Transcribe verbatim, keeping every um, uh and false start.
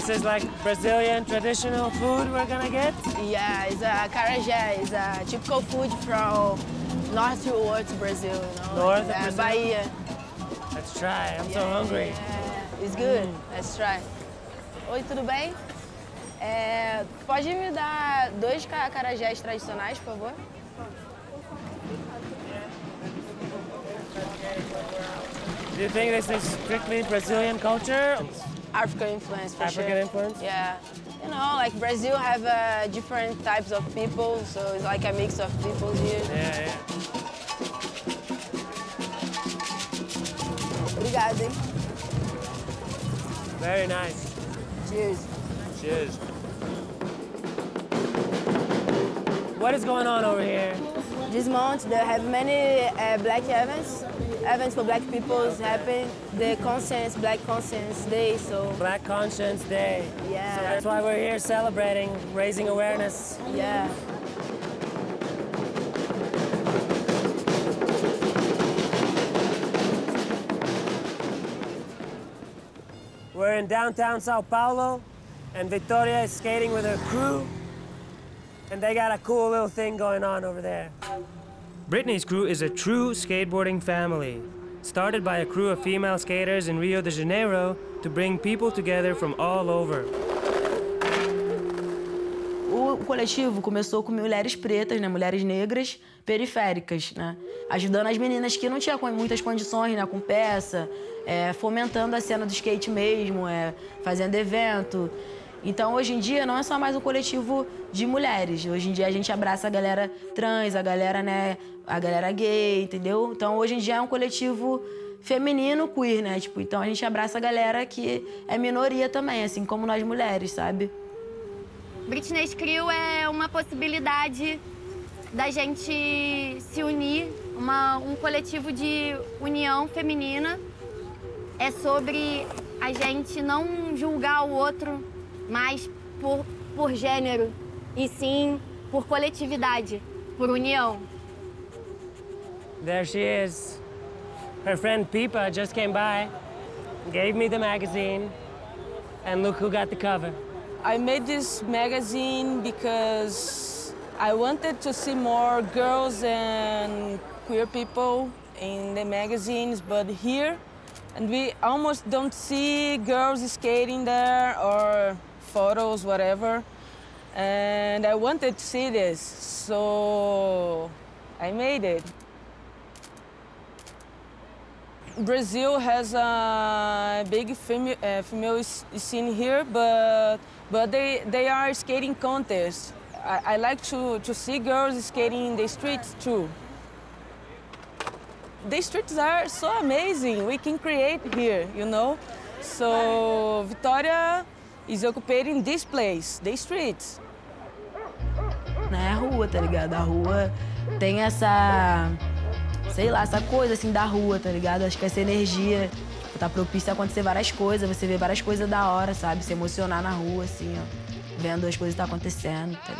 This is like Brazilian traditional food we're gonna get? Yeah, it's a acarajé. It's a typical food from north towards Brazil, you know? North of yeah, Brazil? Bahia. Let's try. I'm yeah, so hungry. Yeah, it's good. Mm. Let's try. Oi, tudo bem? É, pode me dar dois acarajés tradicionais, por favor? Do you think this is strictly Brazilian culture? African influence, for African sure. influence? Yeah. You know, like Brazil have uh, different types of people, so it's like a mix of people here. Yeah, yeah. Obrigado, hein? Very nice. Cheers. Cheers. What is going on over here? This month, they have many uh, black events. Events for black people happen. The Conscience, Black Conscience Day, so... Black Conscience Day. Yeah. So that's why we're here celebrating, raising awareness. Yeah. We're in downtown Sao Paulo, and Victoria is skating with her crew, and they got a cool little thing going on over there. Brittany's crew is a true skateboarding family, started by a crew of female skaters in Rio de Janeiro to bring people together from all over. O coletivo começou com mulheres pretas, né, mulheres negras, periféricas, né, ajudando as meninas que não tinham muitas condições, né, com peça, é, fomentando a cena do skate mesmo, é, fazendo evento. Então, hoje em dia, não é só mais um coletivo de mulheres. Hoje em dia, a gente abraça a galera trans, a galera, né, a galera gay, entendeu? Então, hoje em dia, é um coletivo feminino queer, né? Tipo, então, a gente abraça a galera que é minoria também, assim como nós mulheres, sabe? Britney's Crew é uma possibilidade da gente se unir, uma, um coletivo de união feminina. É sobre a gente não julgar o outro mais por, por gênero, e sim por coletividade, por união. There she is. Her friend Pipa just came by, gave me the magazine, and look who got the cover. I made this magazine because I wanted to see more girls and queer people in the magazines, but here, and we almost don't see girls skating there or photos, whatever. And I wanted to see this, so I made it. Brazil has a big femi uh, female scene here, but but they they are skating contests. I, I like to to see girls skating in the streets too. The streets are so amazing. We can create here, you know. So Vitória is occupating this place, the streets. É a rua, tá ligado? A rua tem essa, sei lá, essa coisa assim da rua, tá ligado? Acho que essa energia tipo, tá propícia a acontecer várias coisas, você vê várias coisas da hora, sabe? Se emocionar na rua, assim, ó, vendo as coisas que tá acontecendo, tá ligado?